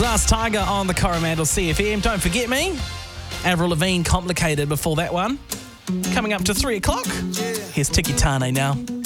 Glass Tiger on the Coromandel CFM. Don't forget me. Avril Lavigne, Complicated before that one. Coming up to 3 o'clock. Here's Tiki Tane now.